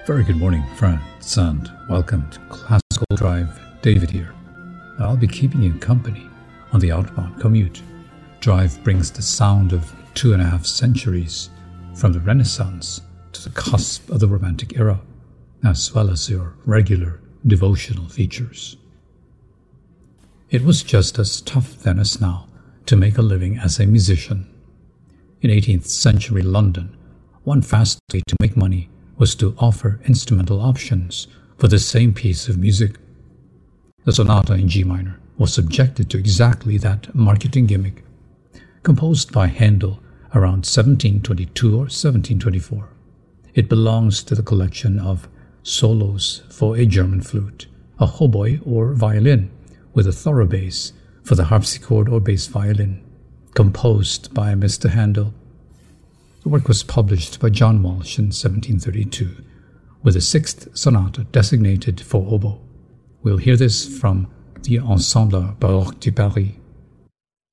Very good morning, friends, and welcome to Classical Drive. David here. I'll be keeping you company on the outbound commute. Drive brings the sound of 2.5 centuries from the Renaissance to the cusp of the Romantic era, as well as your regular devotional features. It was just as tough then as now to make a living as a musician. In 18th century London, one fast way to make money was to offer instrumental options for the same piece of music. The sonata in G minor was subjected to exactly that marketing gimmick. Composed by Handel around 1722 or 1724, it belongs to the collection of solos for a German flute, a hautboy or violin, with a thorough bass for the harpsichord or bass violin, composed by Mr. Handel. The work was published by John Walsh in 1732, with a 6th sonata designated for oboe. We'll hear this from the Ensemble Baroque de Paris.